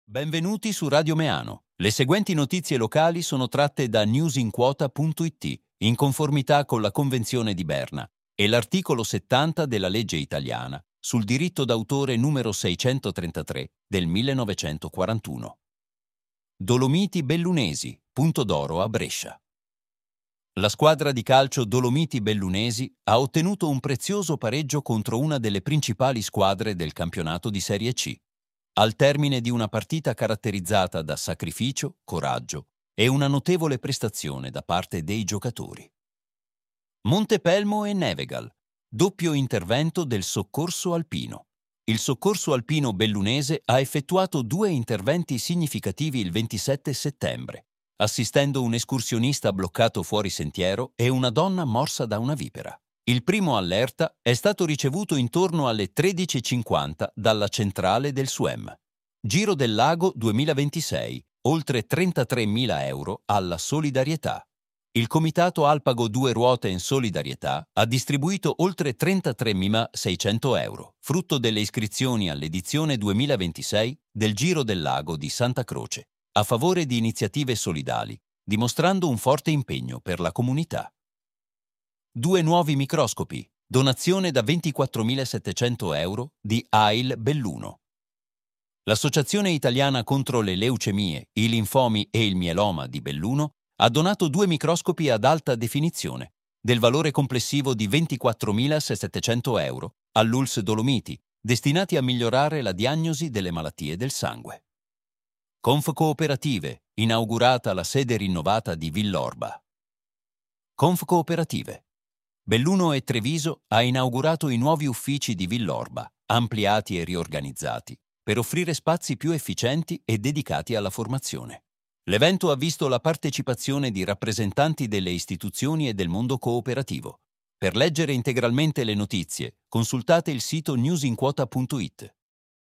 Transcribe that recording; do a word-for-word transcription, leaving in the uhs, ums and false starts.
Benvenuti su Radio Meano. Le seguenti notizie locali sono tratte da newsinquota punto it, in conformità con la Convenzione di Berna e l'articolo settanta della legge italiana sul diritto d'autore numero seicentotrentatré del millenovecentoquarantuno. Dolomiti Bellunesi, punto d'oro a Brescia. La squadra di calcio Dolomiti Bellunesi ha ottenuto un prezioso pareggio contro una delle principali squadre del campionato di Serie C, al termine di una partita caratterizzata da sacrificio, coraggio e una notevole prestazione da parte dei giocatori. Montepelmo e Nevegal, doppio intervento del soccorso alpino. Il soccorso alpino bellunese ha effettuato due interventi significativi il ventisette settembre, assistendo un escursionista bloccato fuori sentiero e una donna morsa da una vipera. Il primo allerta è stato ricevuto intorno alle tredici e cinquanta dalla centrale del S U E M. Giro del Lago duemilaventisei, oltre trentatremila euro alla solidarietà. Il Comitato Alpago Due Ruote in Solidarietà ha distribuito oltre trentatremilaseicento euro, frutto delle iscrizioni all'edizione duemilaventisei del Giro del Lago di Santa Croce, a favore di iniziative solidali, dimostrando un forte impegno per la comunità. Due nuovi microscopi, donazione da ventiquattromilasettecento euro di A I L Belluno. L'Associazione Italiana contro le leucemie, i linfomi e il mieloma di Belluno ha donato due microscopi ad alta definizione, del valore complessivo di ventiquattromilasettecento euro, all'U L S Dolomiti, destinati a migliorare la diagnosi delle malattie del sangue. Confcooperative, inaugurata la sede rinnovata di Villorba. Confcooperative. Belluno e Treviso ha inaugurato i nuovi uffici di Villorba, ampliati e riorganizzati, per offrire spazi più efficienti e dedicati alla formazione. L'evento ha visto la partecipazione di rappresentanti delle istituzioni e del mondo cooperativo. Per leggere integralmente le notizie, consultate il sito newsinquota punto it.